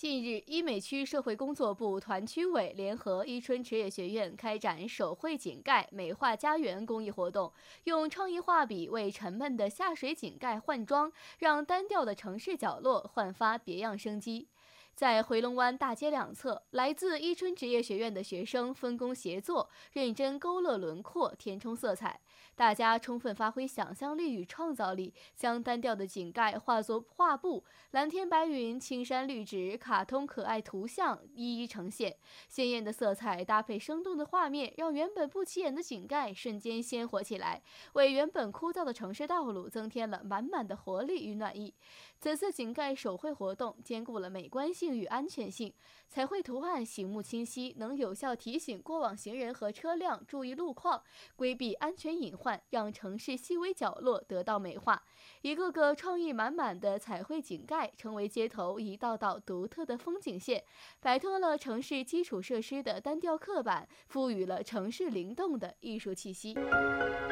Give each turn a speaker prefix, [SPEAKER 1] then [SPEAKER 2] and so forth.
[SPEAKER 1] 近日，医美区社会工作部团区委联合伊春职业学院开展手绘井盖美化家园公益活动，用创意画笔为沉闷的下水井盖换装，让单调的城市角落焕发别样生机。在回龙湾大街两侧，来自伊春职业学院的学生分工协作，认真勾勒轮廓，填充色彩。大家充分发挥想象力与创造力，将单调的井盖化作画布，蓝天白云、青山绿植、卡通可爱图像一一呈现。鲜艳的色彩搭配生动的画面，让原本不起眼的井盖瞬间鲜活起来，为原本枯燥的城市道路增添了满满的活力与暖意。此次井盖手绘活动兼顾了美观性与安全性，彩绘图案醒目清晰，能有效提醒过往行人和车辆注意路况，规避安全隐患，让城市细微角落得到美化。一个个创意满满的彩绘井盖，成为街头一道道独特的风景线，摆脱了城市基础设施的单调刻板，赋予了城市灵动的艺术气息。